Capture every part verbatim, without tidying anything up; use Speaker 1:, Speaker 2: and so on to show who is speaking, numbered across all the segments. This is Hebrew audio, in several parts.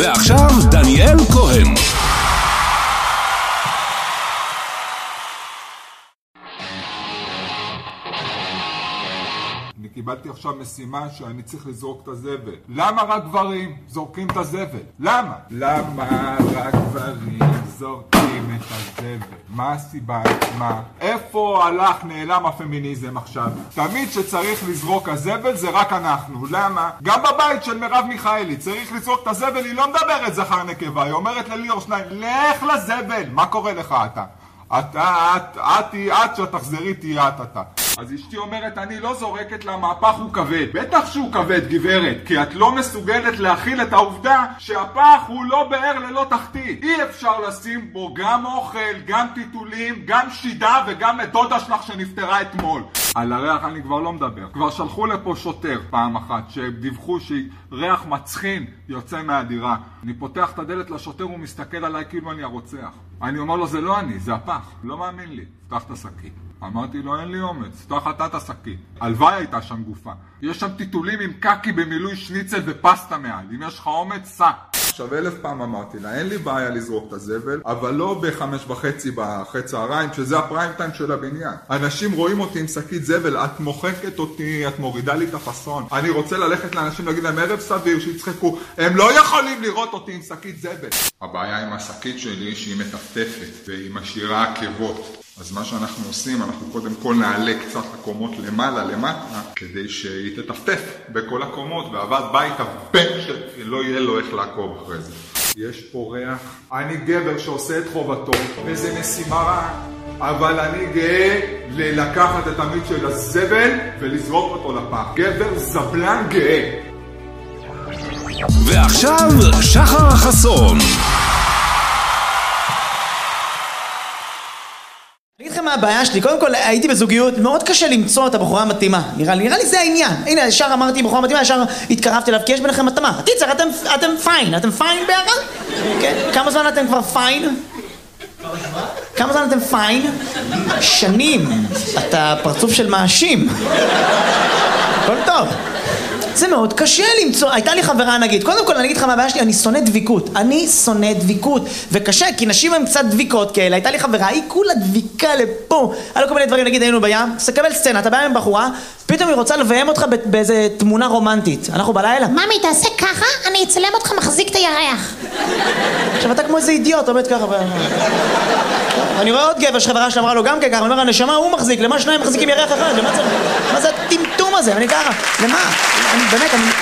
Speaker 1: ועכשיו דניאל כהן.
Speaker 2: אני קיבלתי עכשיו משימה שאני צריך לזרוק את הזבל. למה רק גברים זורקים את הזבל? למה? למה רק גברים זורקים את הזבל? מה הסיבה? מה? איפה הלך נעלם הפמיניזם עכשיו? תמיד שצריך לזרוק הזבל זה רק אנחנו. למה? גם בבית של מרב מיכאלי צריך לזרוק את הזבל, היא לא מדברת זכר נקבה, היא אומרת לליאור שניים, לך לזבל. מה קורה לך אתה? אתה, את, את, את, שתחזרי תהיה את אתה. אז אשתי אומרת, אני לא זורקת למהפך הוא כבד. בטח שהוא כבד, גברת, כי את לא מסוגלת להכיל את העובדה שהפח הוא לא באר ללא תחתית. אי אפשר לשים בו גם אוכל, גם טיטולים, גם שידה וגם את דודה שלך שנפטרה אתמול. על הריח אני כבר לא מדבר. כבר שלחו לפה שוטר פעם אחת שדיווחו שריח מצחין יוצא מהדירה. אני פותח את הדלת לשוטר, הוא מסתכל עליי כאילו אני הרוצח. אני אומר לו, זה לא אני, זה הפח. לא מאמין לי. פתח את השקית. אמרתי לו, אין לי אומץ, פתח אתה את השקית. הלוואי הייתה שם גופה. יש שם טיטולים עם קקי במילוי שניצל ופסטה מעל. אם יש לך אומץ, סע. עכשיו אלף פעם אמרתי לה, אין לי בעיה לזרוק את הזבל, אבל לא בחמש וחצי בחצי צהריים, שזה הפריים טיים של הבניין. אנשים רואים אותי עם שקית זבל, את מוחקת אותי, את מורידה לי את הפסון. אני רוצה ללכת לאנשים להגיד להם, ערב סביר, שיצחקו, הם לא יכולים לראות אותי עם שקית זבל. הבעיה עם השקית שלי שהיא מטפטפת, והיא משאירה עקבות. אז מה שאנחנו עושים, אנחנו קודם כל נעלה קצת הקומות למעלה, למטה, כדי שהיא תטפטף בכל הקומות, ועבד בית הבן שלא יהיה לו איך לעקוב אחרי זה. יש פה ריח. אני גבר שעושה את חובתו, וזה משימה רעה, אבל אני גאה לקחת את המיץ של הזבל ולזרוק אותו לפח. גבר זבלן גאה.
Speaker 1: ועכשיו שחר החסון.
Speaker 3: אני אגיד לכם מה הבעיה שלי, קודם כל הייתי בזוגיות, מאוד קשה למצוא את הבחורה המתאימה, נראה לי, נראה לי זה העניין. הנה, ישר אמרתי בחורה מתאימה, ישר התקרבתי אליו, כי יש ביניכם מתאמה. הטיצר, אתם, אתם פיין, אתם פיין ביחד? כן? כמה זמן אתם כבר פיין? כמה זמן אתם פיין? שנים. אתה פרצוף של מאשים. הכל טוב. זה מאוד קשה למצוא, הייתה לי חברה נגיד, קודם כל אני אגיד לך מה הבעיה שלי, אני שונא דביקות, אני שונא דביקות, וקשה, כי נשים הן קצת דביקות כאלה, הייתה לי חברה, היא כולה דביקה לפה, היה לו כל מיני דברים, נגיד היינו בים, סקבל סצנה, אתה בא עם בחורה, פתאום היא רוצה לביים אותך באיזה תמונה רומנטית, אנחנו בלילה.
Speaker 4: ממי, תעשה ככה, אני אצלם אותך מחזיק את הירח.
Speaker 3: עכשיו אתה כמו איזה אידיוט, עומד ככה. אני רואה עוד גבר שחברה שאמרה לו גם ככה, אני אומר, הנשמה הוא מחזיק, למה שניים מחזיקים ירח אחד? למה זה, מה זה הטמטום הזה? אני ככה, למה? אני, באמת, אני...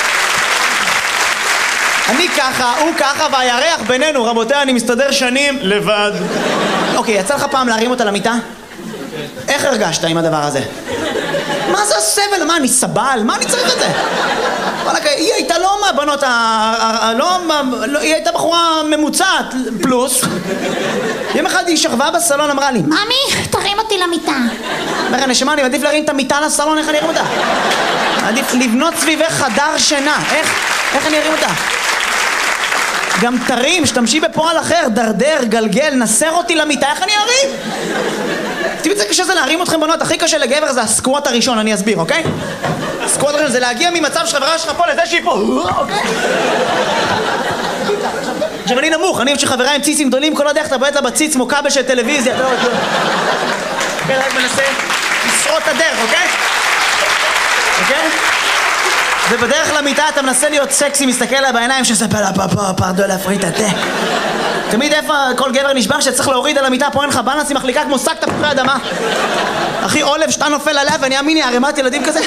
Speaker 3: אני ככה, הוא ככה, והירח בינינו, רבותיי, אני מסתדר שנים לבד. אוקיי, יצא לך פעם להרים אותה למיטה? איך הרגשת עם הדבר הזה? מה זה הסבל? מה, אני סבל? מה אני צריך את זה? היא הייתה לא מהבנות, היא הייתה בחורה ממוצעת, פלוס. יום אחד היא שכבה בסלון, אמרה לי,
Speaker 4: ממי, תרים אותי למיטה.
Speaker 3: אומר, נשמה, אני מעדיף להרים את המיטה לסלון, איך אני ארים אותה? עדיף לבנות סביבך חדר שינה, איך, איך אני ארים אותה? גם תרים, שתמשי בפועל אחר, דרדר, גלגל, נסר אותי למיטה, איך אני ארים? תראי, זה קשה זה להרים אתכם בנות, הכי קשה לגבר זה הסקווט הראשון, אני אסביר, אוקיי? הסקווט הראשון זה להגיע ממצב שחברה שלך פה לזה שהיא פה, אוקיי? עכשיו אני נמוך, אני שחברה עם ציצים גדולים, כל עוד איך אתה בועט לה בציץ כמו כבל של טלוויזיה, אתה לא יודע. אוקיי, רק מנסה לשרוד את הדרך, אוקיי? אוקיי? ובדרך למיטה אתה מנסה להיות סקסי, מסתכל לה בעיניים שספר לה פה פה פרדו להפריט את התה. תמיד איפה כל גבר נשבר שצריך להוריד על המיטה, פה אין לך בלנס, היא מחליקה כמו שק תפוחי אדמה. אחי עולב שאתה נופל עליה ואני אמיני ערימת ילדים כזה.